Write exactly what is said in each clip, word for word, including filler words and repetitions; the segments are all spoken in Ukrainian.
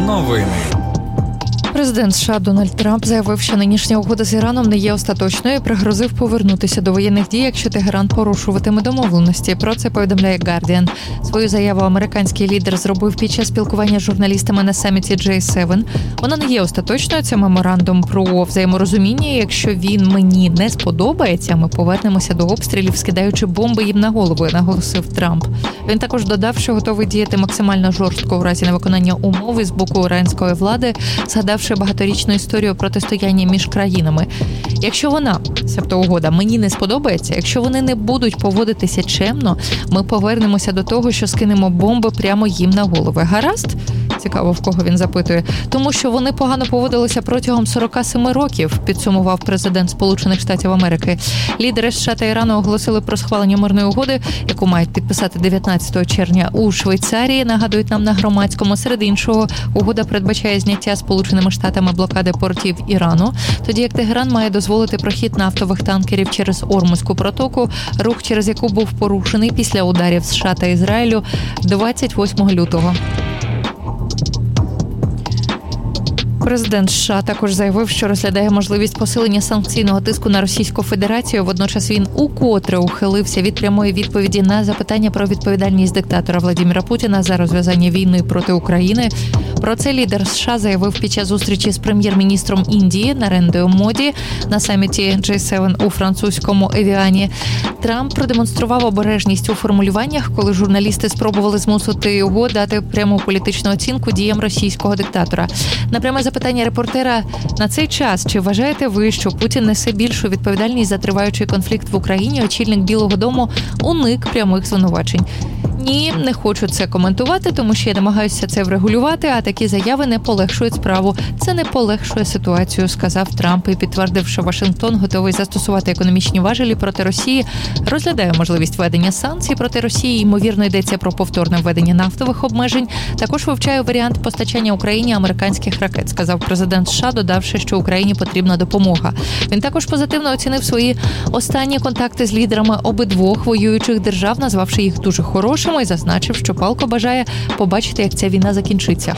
Новини. Президент США Дональд Трамп заявив, що нинішня угода з Іраном не є остаточною і пригрозив повернутися до воєнних дій, якщо Тегеран порушуватиме домовленості. Про це повідомляє Guardian. Свою заяву американський лідер зробив під час спілкування з журналістами на саміті джей севен. Вона не є остаточною, це меморандум про взаєморозуміння. Якщо він мені не сподобається, ми повернемося до обстрілів, скидаючи бомби їм на голову, наголосив Трамп. Він також додав, що готовий діяти максимально жорстко у разі невиконання умови з боку іранської влади, згадавши багаторічну історію протистояння між країнами. Якщо вона, себто угода, мені не сподобається, якщо вони не будуть поводитися чемно, ми повернемося до того, що скинемо бомби прямо їм на голови. Гаразд? Цікаво, в кого він запитує. Тому що вони погано поводилися протягом сорок сім років, підсумував президент Сполучених Штатів Америки. Лідери США та Ірану оголосили про схвалення мирної угоди, яку мають підписати дев'ятнадцятого червня у Швейцарії, нагадують нам на громадському. Серед іншого, угода передбачає зняття Сполученими Штатами блокади портів Ірану, тоді як Тегеран має дозволити прохід нафтових танкерів через Ормузьку протоку, рух через яку був порушений після ударів США та Ізраїлю двадцять восьмого лютого. Президент США також заявив, що розглядає можливість посилення санкційного тиску на Російську Федерацію. Водночас він укотре ухилився від прямої відповіді на запитання про відповідальність диктатора Владимира Путіна за розв'язання війни проти України. Про це лідер США заявив під час зустрічі з прем'єр-міністром Індії Нарендрою Моді на саміті джей севен у французькому Евіані. Трамп продемонстрував обережність у формулюваннях, коли журналісти спробували змусити його дати пряму політичну оцінку діям російського диктатора. На пряме запитання репортера на цей час, чи вважаєте ви, що Путін несе більшу відповідальність за триваючий конфлікт в Україні, очільник Білого дому уник прямих звинувачень. Ні, не хочу це коментувати, тому що я намагаюся це врегулювати, а такі заяви не полегшують справу. Це не полегшує ситуацію, сказав Трамп і підтвердив, що Вашингтон готовий застосувати економічні важелі проти Росії, розглядає можливість введення санкцій проти Росії, ймовірно, йдеться про повторне введення нафтових обмежень, також вивчає варіант постачання Україні американських ракет, сказав президент США, додавши, що Україні потрібна допомога. Він також позитивно оцінив свої останні контакти з лідерами обидвох воюючих держав, назвавши їх дуже хорошими, і зазначив, що палко бажає побачити, як ця війна закінчиться.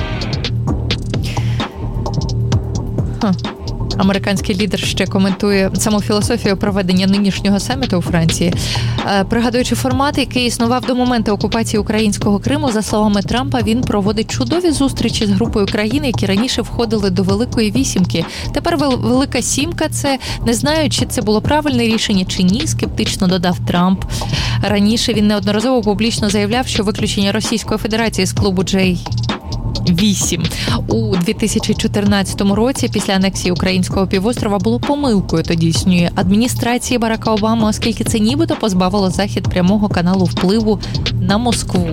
Ха. Американський лідер ще коментує саму філософію проведення нинішнього саміту у Франції. Пригадуючи формат, який існував до моменту окупації українського Криму, за словами Трампа, він проводить чудові зустрічі з групою країн, які раніше входили до Великої Вісімки. Тепер Велика Сімка – це, не знаю, чи це було правильне рішення чи ні, скептично додав Трамп. Раніше він неодноразово публічно заявляв, що виключення Російської Федерації з клубу джей вісім у дві тисячі чотирнадцятому році після анексії українського півострова було помилкою тодішньої адміністрації Барака Обами, оскільки це нібито позбавило Захід прямого каналу впливу на Москву.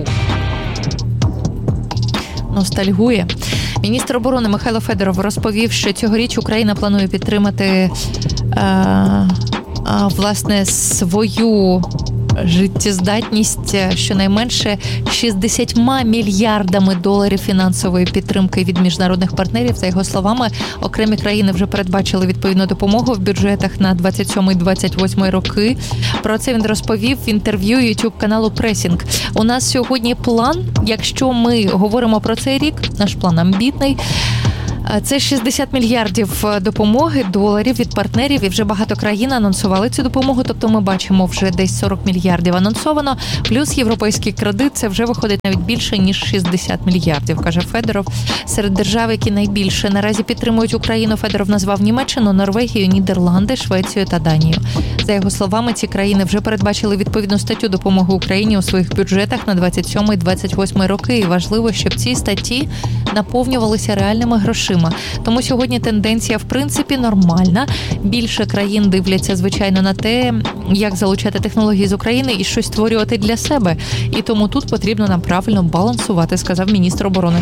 Ностальгує. Міністр оборони Михайло Федоров розповів, що цьогоріч Україна планує підтримати е, е, власне свою життєздатність щонайменше шістдесят мільярдами доларів фінансової підтримки від міжнародних партнерів. За його словами, окремі країни вже передбачили відповідну допомогу в бюджетах на двадцять сьомий - двадцять восьмий роки. Про це він розповів в інтерв'ю ютуб-каналу Пресінг. У нас сьогодні план, якщо ми говоримо про цей рік, наш план амбітний. Це шістдесят мільярдів допомоги, доларів від партнерів, і вже багато країн анонсували цю допомогу, тобто ми бачимо вже десь сорок мільярдів анонсовано, плюс європейський кредит, це вже виходить навіть більше, ніж шістдесят мільярдів, каже Федоров. Серед держав, які найбільше наразі підтримують Україну, Федоров назвав Німеччину, Норвегію, Нідерланди, Швецію та Данію. За його словами, ці країни вже передбачили відповідну статтю допомоги Україні у своїх бюджетах на двадцять сьомий - двадцять восьмий роки, і важливо, щоб ці статті наповнювалися реальними грошима. Тому сьогодні тенденція, в принципі, нормальна. Більше країн дивляться, звичайно, на те, як залучати технології з України і щось створювати для себе. І тому тут потрібно нам правильно балансувати, сказав міністр оборони.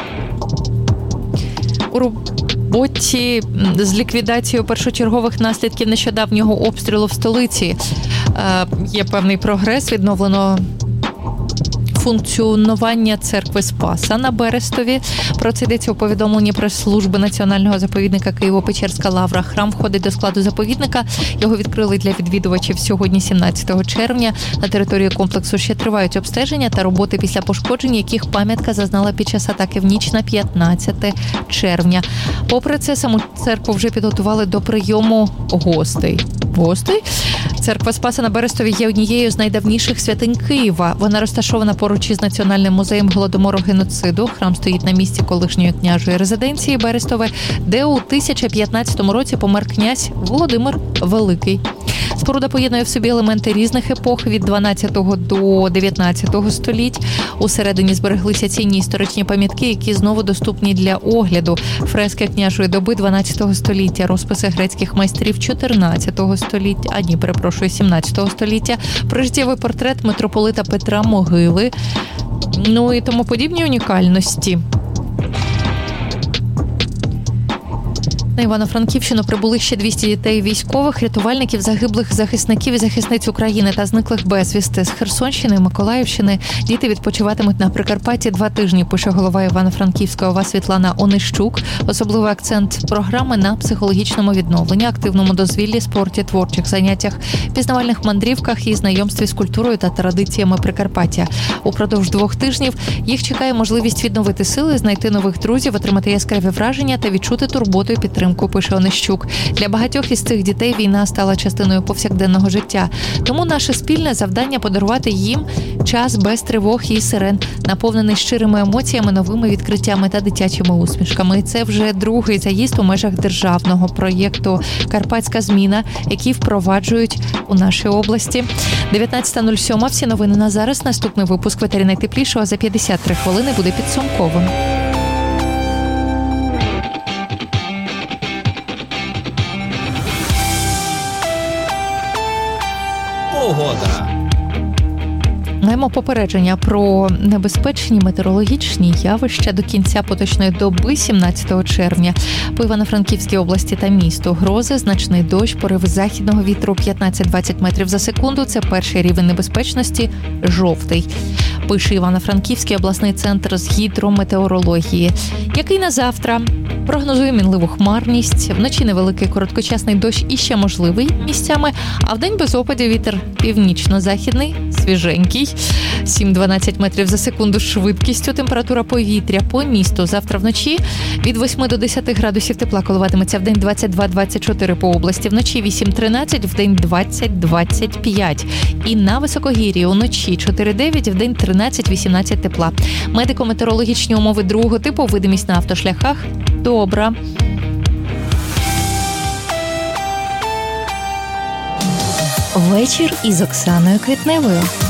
У роботі з ліквідацією першочергових наслідків нещодавнього обстрілу в столиці є певний прогрес. Відновлено функціонування церкви Спаса на Берестові. Про це йдеться у повідомленні прес-служби Національного заповідника Києво-Печерська Лавра. Храм входить до складу заповідника. Його відкрили для відвідувачів сьогодні, сімнадцятого червня. На території комплексу ще тривають обстеження та роботи, після пошкоджень яких пам'ятка зазнала під час атаки в ніч на п'ятнадцяте червня. Попри це, саму церкву вже підготували до прийому гостей. Гостей? Церква Спаса на Берестові є однією з найдавніших святинь Києва. Вона розташована поруч із Національним музеєм Голодомору геноциду. Храм стоїть на місці колишньої княжої резиденції Берестове, де у тисяча п'ятнадцятому році помер князь Володимир Великий. Споруда поєднує в собі елементи різних епох від дванадцятого до дев'ятнадцятого століть. Усередині збереглися цінні історичні пам'ятки, які знову доступні для огляду. Фрески княжої доби дванадцятого століття, розписи грецьких майстрів чотирнадцятого століття, а ні, перепрошую, сімнадцятого століття, прижиттєвий портрет митрополита Петра Могили, ну і тому подібні унікальності. На Івано-Франківщину прибули ще двісті дітей військових, рятувальників, загиблих захисників і захисниць України та зниклих безвісти. З Херсонщини і Миколаївщини діти відпочиватимуть на Прикарпатті два тижні, пише голова Івано-Франківська ОВА Світлана Онищук. Особливий акцент програми на психологічному відновленні, активному дозвіллі, спорті, творчих заняттях, пізнавальних мандрівках і знайомстві з культурою та традиціями Прикарпаття. Упродовж двох тижнів їх чекає можливість відновити сили, знайти нових друзів, отримати яскраві враження та відчути турботу і підтримку. Пише Онищук. Для багатьох із цих дітей війна стала частиною повсякденного життя. Тому наше спільне завдання – подарувати їм час без тривог і сирен, наповнений щирими емоціями, новими відкриттями та дитячими усмішками. І це вже другий заїзд у межах державного проєкту «Карпатська зміна», який впроваджують у нашій області. дев'ятнадцята нуль сім. Всі новини на зараз. Наступний випуск «Ветері найтеплішого» за п'ятдесят три хвилини буде підсумковим. Погода. Маємо попередження про небезпечні метеорологічні явища до кінця поточної доби сімнадцятого червня. По Івано-Франківській області та місту грози, значний дощ, пориви західного вітру п'ятнадцять-двадцять метрів за секунду. Це перший рівень небезпечності – жовтий. Пише Івано-Франківський обласний центр з гідрометеорології. Який на завтра? Прогнозує мінливу хмарність, вночі невеликий короткочасний дощ і ще можливий місцями, а вдень без опадів вітер північно-західний, свіженький, сім-дванадцять метрів за секунду швидкістю. Температура повітря по місту завтра вночі від восьми до десяти градусів тепла коливатиметься, вдень двадцять два-двадцять чотири по області, вночі вісім-тринадцять, вдень двадцять-двадцять п'ять. І на високогір'ї уночі чотири-дев'ять, вдень тринадцять-вісімнадцять тепла. Медико-метеорологічні умови другого типу, видимість на автошляхах добра. Вечір із Оксаною Квітневою.